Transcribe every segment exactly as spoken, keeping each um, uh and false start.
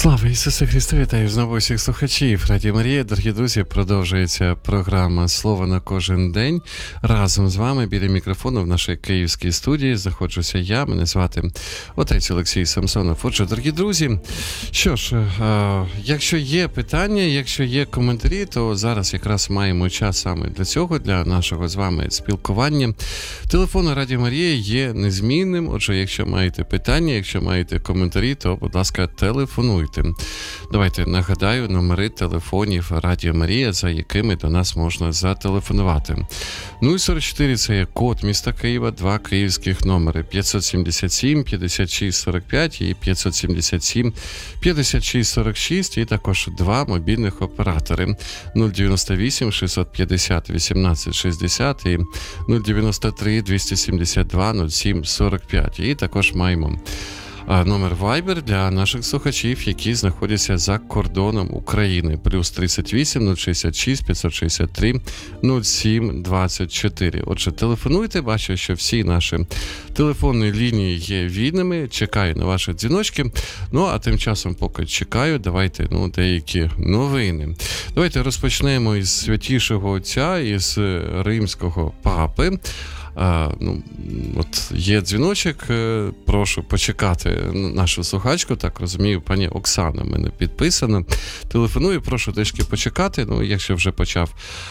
Слава Ісусу Христу, вітаю знову всіх слухачів. Радіо Марія, дорогі друзі, продовжується програма «Слово на кожен день». Разом з вами біля мікрофону в нашій київській студії знаходжуся я, мене звати отець Олексій Самсонов. Отже, дорогі друзі, що ж, е, якщо є питання, якщо є коментарі, то зараз якраз маємо час саме для цього, для нашого з вами спілкування. Телефон Радіо Марія є незмінним, отже, якщо маєте питання, якщо маєте коментарі, то, будь ласка, телефонуйте. Давайте нагадаю номери телефонів Радіо Марія, за якими до нас можна зателефонувати. нуль сорок чотири – це є код міста Києва, два київських номери п'ятсот сімдесят сім п'ятдесят шість сорок п'ять і п'ятсот сімдесят сім п'ятдесят шість сорок шість, і також два мобільних оператори нуль дев'яносто вісім шістсот п'ятдесят вісімнадцять шістдесят і нуль дев'яносто три двісті сімдесят два нуль сім сорок п'ять. І також маємо номер Viber для наших слухачів, які знаходяться за кордоном України. Плюс тридцять вісім нуль шістдесят шість п'ятсот шістдесят три нуль сім двадцять чотири. Отже, телефонуйте, бачу, що всі наші телефонні лінії є вільними. Чекаю на ваші дзвіночки. Ну, а тим часом, поки чекаю, давайте, ну, деякі новини. Давайте розпочнемо із Святішого Отця, із Римського Папи. А, ну, от є дзвіночок, прошу почекати нашу слухачку, так розумію, пані Оксана в мене підписана. Телефоную, прошу трішки почекати, ну, якщо вже почав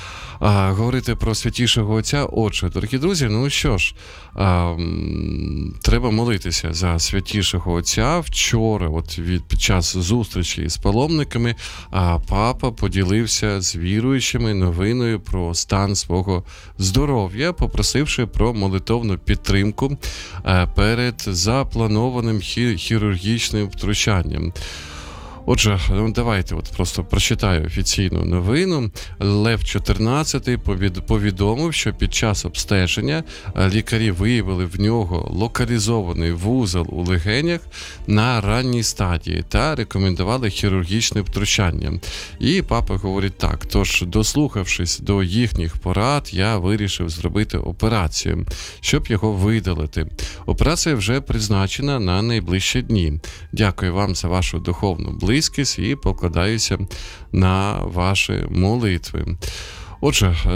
а, говорити про Святішого Отця. Отже, дорогі друзі, ну що ж, а, м, треба молитися за Святішого Отця. Вчора, от від, під час зустрічі з паломниками, а, папа поділився з віруючими новиною про стан свого здоров'я, попросивши про молитовну підтримку а, перед запланованим хі- хірургічним втручанням. Отже, ну, давайте от просто прочитаю офіційну новину. Лев чотирнадцятий повідомив, що під час обстеження лікарі виявили в нього локалізований вузол у легенях на ранній стадії та рекомендували хірургічне втручання. І папа говорить так: тож, дослухавшись до їхніх порад, я вирішив зробити операцію, щоб його видалити. Операція вже призначена на найближчі дні. Дякую вам за вашу духовну близькість і покладаюся на ваші молитви. Отже,